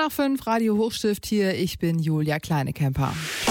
5:10, Radio Hochstift hier. Ich bin Julia Kleinekemper.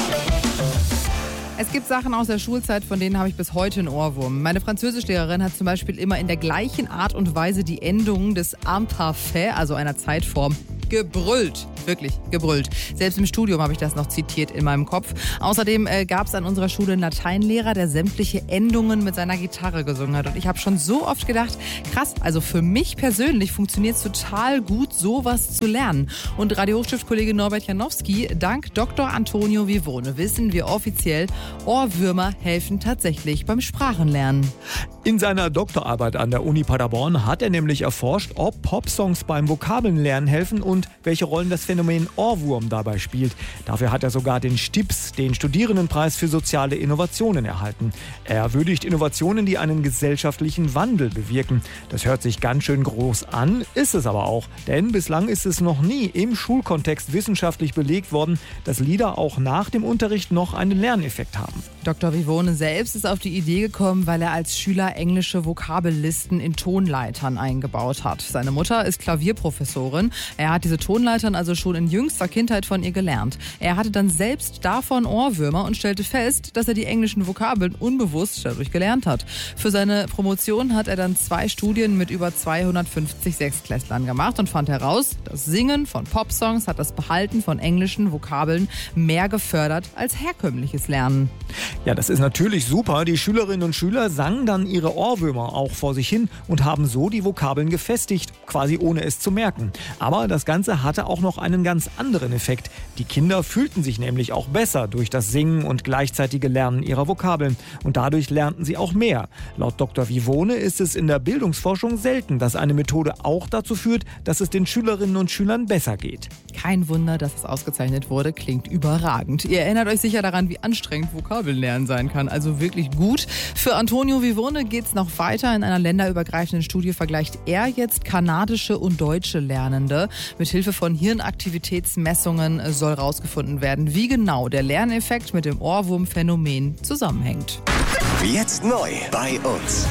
Es gibt Sachen aus der Schulzeit, von denen habe ich bis heute einen Ohrwurm. Meine Französischlehrerin hat zum Beispiel immer in der gleichen Art und Weise die Endungen des Imparfait, also einer Zeitform, gebrüllt. Wirklich gebrüllt. Selbst im Studium habe ich das noch zitiert in meinem Kopf. Außerdem gab es an unserer Schule einen Lateinlehrer, der sämtliche Endungen mit seiner Gitarre gesungen hat. Und ich habe schon so oft gedacht, krass, also für mich persönlich funktioniert es total gut, sowas zu lernen. Und Radio Hochstift-Kollege Norbert Janowski, dank Dr. Antonio Vivone, wissen wir offiziell, Ohrwürmer helfen tatsächlich beim Sprachenlernen. In seiner Doktorarbeit an der Uni Paderborn hat er nämlich erforscht, ob Popsongs beim Vokabelnlernen helfen und welche Rollen das Phänomen Ohrwurm dabei spielt. Dafür hat er sogar den STIPS, den Studierendenpreis für soziale Innovationen, erhalten. Er würdigt Innovationen, die einen gesellschaftlichen Wandel bewirken. Das hört sich ganz schön groß an, ist es aber auch. Denn bislang ist es noch nie im Schulkontext wissenschaftlich belegt worden, dass Lieder auch nach dem Unterricht noch einen Lerneffekt haben. Dr. Vivone selbst ist auf die Idee gekommen, weil er als Schüler englische Vokabellisten in Tonleitern eingebaut hat. Seine Mutter ist Klavierprofessorin. Er hat diese Tonleitern also schon in jüngster Kindheit von ihr gelernt. Er hatte dann selbst davon Ohrwürmer und stellte fest, dass er die englischen Vokabeln unbewusst dadurch gelernt hat. Für seine Promotion hat er dann 2 Studien mit über 250 Sechstklässlern gemacht und fand heraus, das Singen von Popsongs hat das Behalten von englischen Vokabeln mehr gefördert als herkömmliches Lernen. Ja, das ist natürlich super. Die Schülerinnen und Schüler sangen dann ihre Ohrwürmer auch vor sich hin und haben so die Vokabeln gefestigt, quasi ohne es zu merken. Aber das Ganze hatte auch noch einen ganz anderen Effekt. Die Kinder fühlten sich nämlich auch besser durch das Singen und gleichzeitige Lernen ihrer Vokabeln. Und dadurch lernten sie auch mehr. Laut Dr. Vivone ist es in der Bildungsforschung selten, dass eine Methode auch dazu führt, dass es den Schülerinnen und Schülern besser geht. Kein Wunder, dass es ausgezeichnet wurde. Klingt überragend. Ihr erinnert euch sicher daran, wie anstrengend Vokabellernen sein kann. Also wirklich gut. Für Antonio Vivone geht es noch weiter. In einer länderübergreifenden Studie vergleicht er jetzt kanadische und deutsche Lernende. Mit Hilfe von Hirnaktivitätsmessungen soll herausgefunden werden, wie genau der Lerneffekt mit dem Ohrwurmphänomen zusammenhängt. Jetzt neu bei uns.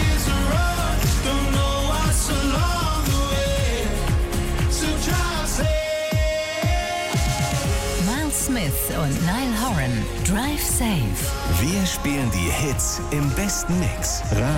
Miles Smith und Niall Horan, Drive Safe. Wir spielen die Hits im besten Mix.